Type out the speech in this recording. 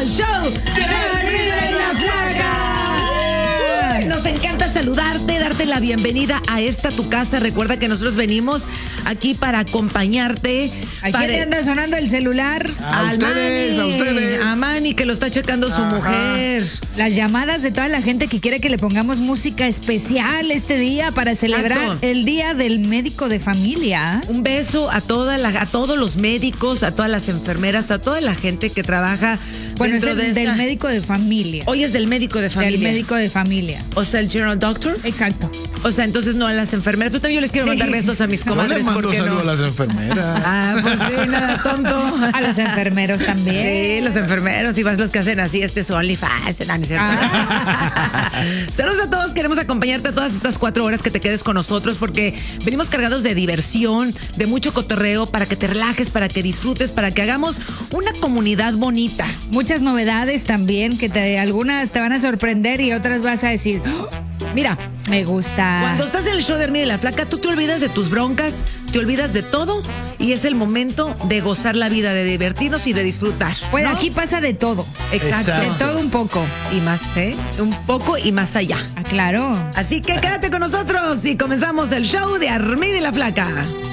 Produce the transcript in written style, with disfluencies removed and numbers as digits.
al show de Armida y la Flaca. Nos encanta saludarte, darte la bienvenida a esta tu casa. Recuerda que nosotros venimos aquí para acompañarte. ¿A quién le anda sonando el celular? A ustedes. A Manny, que lo está checando su mujer. Las llamadas de toda la gente que quiere que le pongamos música especial este día para celebrar el Día del Médico de Familia. Un beso a todos los médicos, a todas las enfermeras, a toda la gente que trabaja. Bueno, es del médico de familia. Hoy es del médico de familia. Del médico de familia. O sea, el general doctor. Exacto. O sea, entonces no a las enfermeras. Pero también yo les quiero mandar besos a mis comadres. No le mando saludos no? a las enfermeras. Ah, pues sí, nada tonto. A los enfermeros también. Sí, los enfermeros y más los que hacen así, su OnlyFans. ¿No es cierto? Saludos a todos, queremos acompañarte a todas estas 4 horas que te quedes con nosotros porque venimos cargados de diversión, de mucho cotorreo, para que te relajes, para que disfrutes, para que hagamos una comunidad bonita. Muchas novedades también, que algunas te van a sorprender y otras vas a decir, ¡oh! Mira, me gusta. Cuando estás en el show de Armida y la Flaca, tú te olvidas de tus broncas, te olvidas de todo y es el momento de gozar la vida, de divertirnos y de disfrutar. Pues ¿no? aquí pasa de todo. Exacto. De todo un poco. Y más, un poco y más allá. Ah, claro. Así que quédate con nosotros y comenzamos el show de Armida y la Flaca.